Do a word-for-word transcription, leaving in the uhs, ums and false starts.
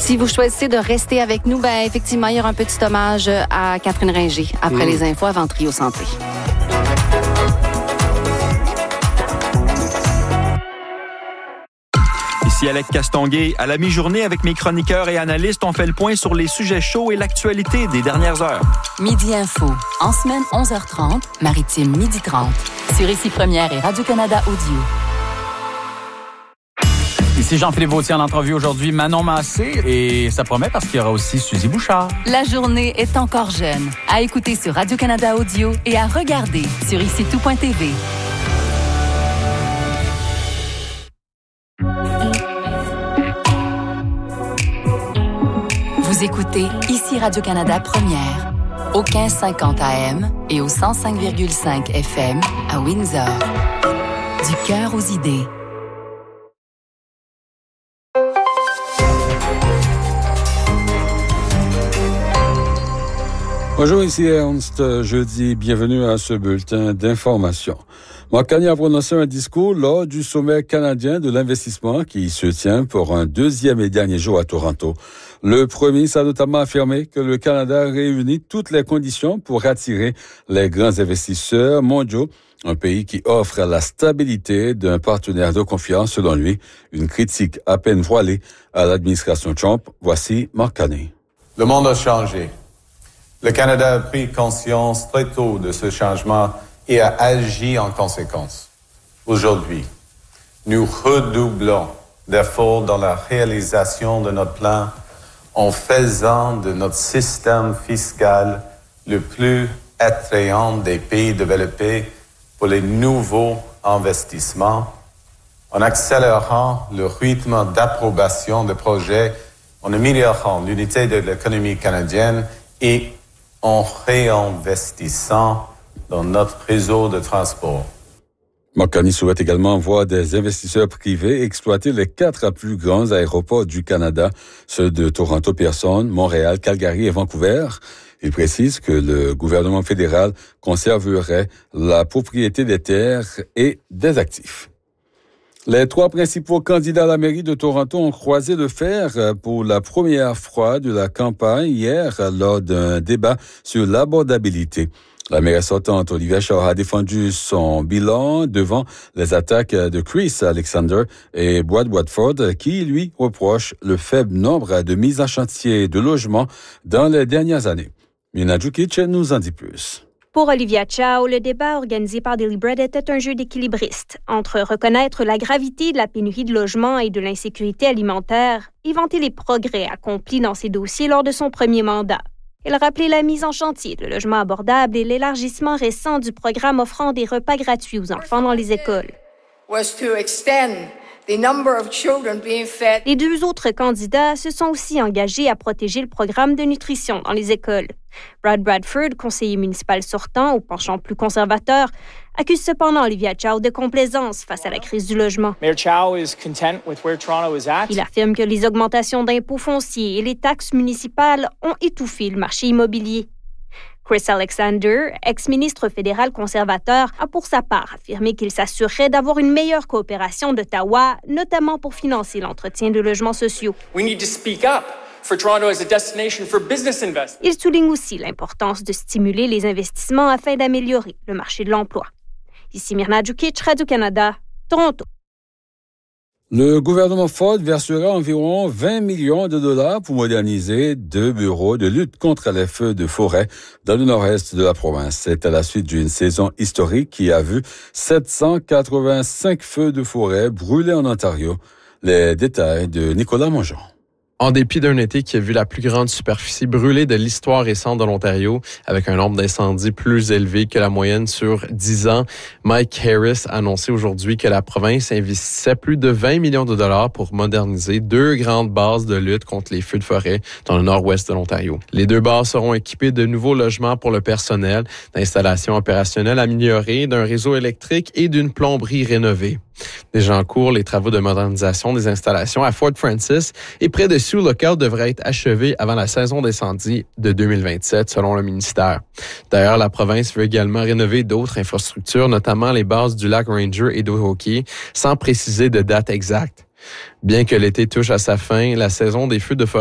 Si vous choisissez de rester avec nous, ben effectivement, il y aura un petit hommage à Catherine Ringer après mmh. les infos avant Trio Santé. Ici Alec Castonguay. À la mi-journée, avec mes chroniqueurs et analystes, on fait le point sur les sujets chauds et l'actualité des dernières heures. Midi Info. En semaine, onze heures trente, Maritime, midi trente. Sur Ici Première et Radio-Canada Audio. Ici Jean-Philippe Vautier en entrevue aujourd'hui, Manon Massé, et ça promet parce qu'il y aura aussi Suzy Bouchard. La journée est encore jeune. À écouter sur Radio-Canada Audio et à regarder sur ici tout point t v. Vous écoutez Ici Radio-Canada Première, au quinze cinquante A M et au cent cinq virgule cinq F M à Windsor. Du cœur aux idées. Bonjour, ici Ernst. Jeudi, bienvenue à ce bulletin d'information. Mark Carney a prononcé un discours lors du sommet canadien de l'investissement qui se tient pour un deuxième et dernier jour à Toronto. Le premier ministre a notamment affirmé que le Canada réunit toutes les conditions pour attirer les grands investisseurs mondiaux, un pays qui offre la stabilité d'un partenaire de confiance, selon lui, une critique à peine voilée à l'administration Trump. Voici Mark Carney. Le monde a changé. Le Canada a pris conscience très tôt de ce changement et a agi en conséquence. Aujourd'hui, nous redoublons d'efforts dans la réalisation de notre plan en faisant de notre système fiscal le plus attrayant des pays développés pour les nouveaux investissements, en accélérant le rythme d'approbation de projets, en améliorant l'unité de l'économie canadienne et en réinvestissant dans notre réseau de transport. Mark Carney souhaite également voir des investisseurs privés exploiter les quatre plus grands aéroports du Canada, ceux de Toronto, Pearson, Montréal, Calgary et Vancouver. Il précise que le gouvernement fédéral conserverait la propriété des terres et des actifs. Les trois principaux candidats à la mairie de Toronto ont croisé le fer pour la première fois de la campagne hier lors d'un débat sur l'abordabilité. La maire sortante, Olivia Shaw, a défendu son bilan devant les attaques de Chris Alexander et Brad Watford, qui lui reprochent le faible nombre de mises en chantier de logements dans les dernières années. Mina Djukic nous en dit plus. Pour Olivia Chow, le débat organisé par Daily Bread était un jeu d'équilibriste entre reconnaître la gravité de la pénurie de logements et de l'insécurité alimentaire et vanter les progrès accomplis dans ces dossiers lors de son premier mandat. Elle rappelait la mise en chantier de logements abordables et l'élargissement récent du programme offrant des repas gratuits aux enfants dans les écoles. Les deux autres candidats se sont aussi engagés à protéger le programme de nutrition dans les écoles. Brad Bradford, conseiller municipal sortant au penchant plus conservateur, accuse cependant Olivia Chow de complaisance face à la crise du logement. Mayor Chow is content with where Toronto is at. Il affirme que les augmentations d'impôts fonciers et les taxes municipales ont étouffé le marché immobilier. Chris Alexander, ex-ministre fédéral conservateur, a pour sa part affirmé qu'il s'assurerait d'avoir une meilleure coopération d'Ottawa, notamment pour financer l'entretien de logements sociaux. We need to speak up for Toronto as a destination for business investment. Il souligne aussi l'importance de stimuler les investissements afin d'améliorer le marché de l'emploi. Ici Mirna Djukic, Radio-Canada, Toronto. Le gouvernement Ford versera environ vingt millions de dollars pour moderniser deux bureaux de lutte contre les feux de forêt dans le nord-est de la province. C'est à la suite d'une saison historique qui a vu sept cent quatre-vingt-cinq feux de forêt brûlés en Ontario. Les détails de Nicolas Mongeon. En dépit d'un été qui a vu la plus grande superficie brûlée de l'histoire récente de l'Ontario, avec un nombre d'incendies plus élevé que la moyenne sur dix ans, Mike Harris a annoncé aujourd'hui que la province investissait plus de vingt millions de dollars pour moderniser deux grandes bases de lutte contre les feux de forêt dans le nord-ouest de l'Ontario. Les deux bases seront équipées de nouveaux logements pour le personnel, d'installations opérationnelles améliorées, d'un réseau électrique et d'une plomberie rénovée. Déjà en cours, les travaux de modernisation des installations à Fort Francis et près de Sioux Lookout devraient être achevés avant la saison d'incendie de deux mille vingt-sept, selon le ministère. D'ailleurs, la province veut également rénover d'autres infrastructures, notamment les bases du lac Ranger et de hockey, sans préciser de date exacte. Bien que l'été touche à sa fin, la saison des feux de forêt